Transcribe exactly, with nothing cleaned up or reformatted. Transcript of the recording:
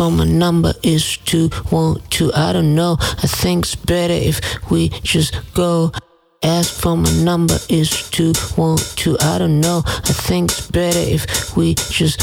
for my number is two one two. I don't know. I think it's better if we just go. Ask for my number is two one two. I don't know. I think it's better if we just